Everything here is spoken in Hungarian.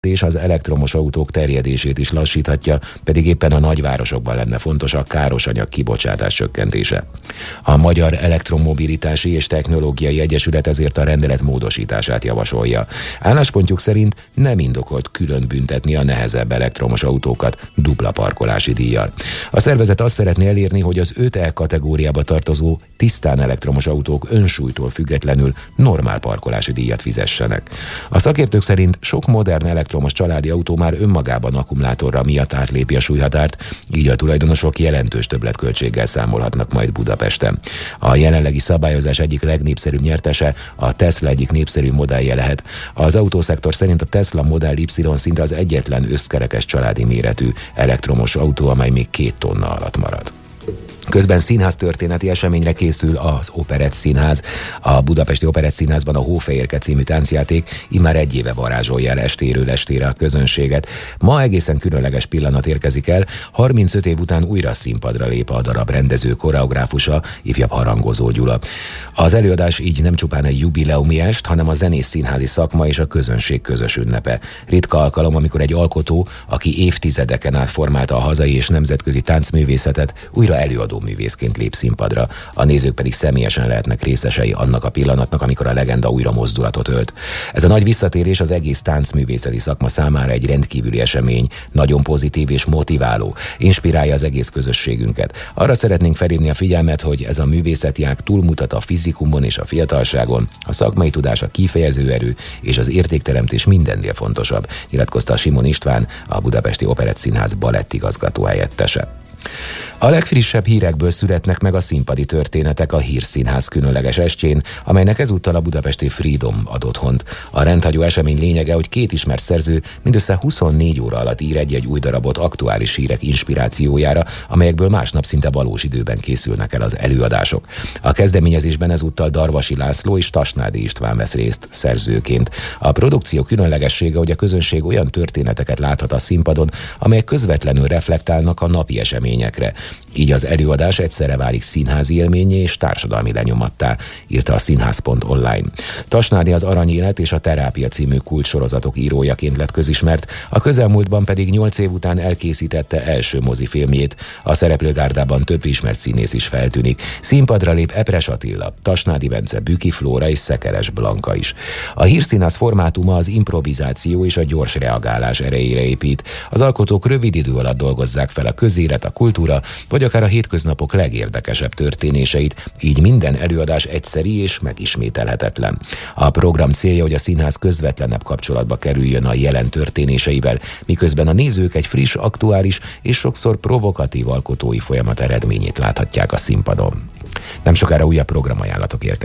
és az elektromos autók terjedését is lassíthatja, pedig éppen a nagyvárosokban lenne fontos a károsanyag kibocsátás csökkentése. A Magyar Elektromobilitási és Technológiai Egyesület ezért a rendelet módosítását javasolja. Álláspontjuk szerint nem indokolt külön büntetni a nehezebb elektromos autókat dupla parkolási díjjal. A szervezet azt szeretné elérni, hogy az 5E kategóriába tartozó tisztán elektromos autók önsúlytól függetlenül normál parkolási díjat fizessenek. A szakértők szerint sok modern elektromos családi autó már önmagában akkumulátorra miatt átlépi a súlyhatárt, így a tulajdonosok jelentős többletköltséggel számolhatnak majd Budapesten. A jelenlegi szabályozás egyik legnépszerűbb nyertese a Tesla egyik népszerű modellje lehet. Az autószektor szerint a Tesla Model Y szinte az egyetlen összkerekes családi méretű elektromos autó, amely még 2 tonna alatt marad. Közben színház történeti eseményre készül az Operett Színház. A Budapesti Operett Színházban a Hófehérke című táncjáték immár 1 éve varázsolja el estéről estére a közönséget. Ma egészen különleges pillanat érkezik el, 35 év után újra színpadra lép a darab rendező koreográfusa, ifjabb Harangozó Gyula. Az előadás így nem csupán egy jubileumi est, hanem a zenész színházi szakma és a közönség közös ünnepe. Ritka alkalom, amikor egy alkotó, aki évtizedeken át formálta a hazai és nemzetközi táncművészetet, újra előadó művészként lép színpadra. A nézők pedig személyesen lehetnek részesei annak a pillanatnak, amikor a legenda újra mozdulatot ölt. Ez a nagy visszatérés az egész táncművészeti szakma számára egy rendkívüli esemény, nagyon pozitív és motiváló, inspirálja az egész közösségünket. Arra szeretnénk felhívni a figyelmet, hogy ez a művészeti ág túlmutat a fizikumon és a fiatalságon, a szakmai tudás, a kifejező erő és az értékteremtés mindennél fontosabb, nyilatkozta Simon István, a Budapesti Operett Színház balettigazgató helyettese. A legfrissebb hírekből születnek meg a színpadi történetek a Hírszínház különleges estjén, amelynek ezúttal a budapesti Freedom ad otthont. A rendhagyó esemény lényege, hogy 2 ismert szerző mindössze 24 óra alatt ír egy új darabot aktuális hírek inspirációjára, amelyekből másnap szinte valós időben készülnek el az előadások. A kezdeményezésben ezúttal Darvasi László és Tasnádi István vesz részt szerzőként. A produkció különlegessége, hogy a közönség olyan történeteket láthat a színpadon, amelyek közvetlenül reflektálnak a napi eseményekre. Így az előadás egyszerre válik színházi élményé és társadalmi lenyomattá, írta a színház.online. Tasnádi az Aranyélet és a Terápia című kulcssorozatok írójaként lett közismert, a közelmúltban pedig 8 év után elkészítette első mozifilmjét. A szereplőgárdában több ismert színész is feltűnik. Színpadra lép Epres Attila, Tasnádi Bence, Büki Flóra és Szekeres Blanka is. A Hírszínház formátuma az improvizáció és a gyors reagálás erejére épít. Az alkotók rövid idő alatt dolgozzák fel a közélet, a kultúra, vagy akár a hétköznapok legérdekesebb történéseit, így minden előadás egyszeri és megismételhetetlen. A program célja, hogy a színház közvetlenebb kapcsolatba kerüljön a jelen történéseivel, miközben a nézők egy friss, aktuális és sokszor provokatív alkotói folyamat eredményét láthatják a színpadon. Nem sokára újabb programajánlatok érkeznek.